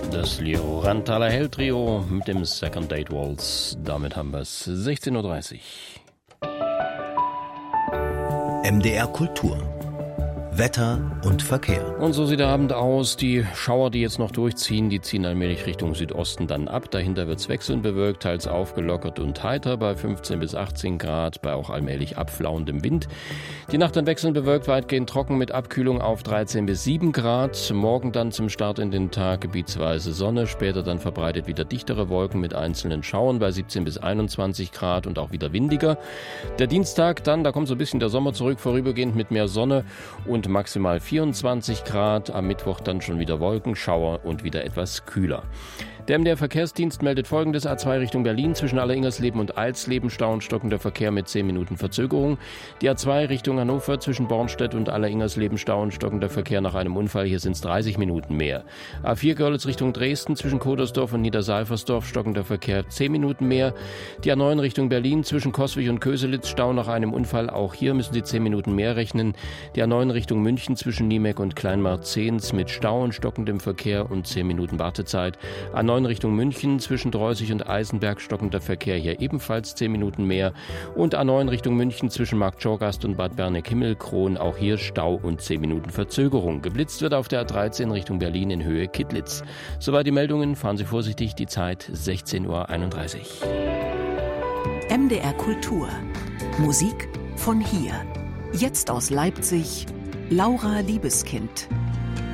Das Liorantaler Hell-Trio mit dem Second Date Waltz. Damit haben wir es. 16:30 Uhr. MDR Kultur. Wetter und Verkehr. Und so sieht der Abend aus. Die Schauer, die jetzt noch durchziehen, die ziehen allmählich Richtung Südosten dann ab. Dahinter wird es wechselnd bewölkt, teils aufgelockert und heiter bei 15 bis 18 Grad, bei auch allmählich abflauendem Wind. Die Nacht dann wechselnd bewölkt, weitgehend trocken mit Abkühlung auf 13 bis 7 Grad. Morgen dann zum Start in den Tag gebietsweise Sonne, später dann verbreitet wieder dichtere Wolken mit einzelnen Schauern bei 17 bis 21 Grad und auch wieder windiger. Der Dienstag dann, da kommt so ein bisschen der Sommer zurück, vorübergehend mit mehr Sonne und maximal 24 Grad. Am Mittwoch dann schon wieder Wolken, Schauer und wieder etwas kühler. Der MDR Verkehrsdienst meldet folgendes: A2 Richtung Berlin zwischen Alleringersleben und Alsleben Stau und stockender Verkehr mit 10 Minuten Verzögerung. Die A2 Richtung Hannover zwischen Bornstedt und Alleringersleben Stau und stockender Verkehr nach einem Unfall. Hier sind es 30 Minuten mehr. A4 Görlitz Richtung Dresden zwischen Kodersdorf und Niedersalversdorf stockender Verkehr 10 Minuten mehr. Die A9 Richtung Berlin zwischen Coswig und Köselitz Stau nach einem Unfall. Auch hier müssen Sie 10 Minuten mehr rechnen. Die A9 Richtung München zwischen Niemek und Kleinmarzens mit Stau und stockendem Verkehr und 10 Minuten Wartezeit. A9 Richtung München zwischen Dreußig und Eisenberg stockender Verkehr, hier ebenfalls 10 Minuten mehr. Und A9 Richtung München zwischen Marktschorgast und Bad Berneck-Himmelkron, auch hier Stau und 10 Minuten Verzögerung. Geblitzt wird auf der A13 Richtung Berlin in Höhe Kittlitz. Soweit die Meldungen, fahren Sie vorsichtig, die Zeit 16:31 Uhr. MDR Kultur. Musik von hier. Jetzt aus Leipzig, Laura Liebeskind.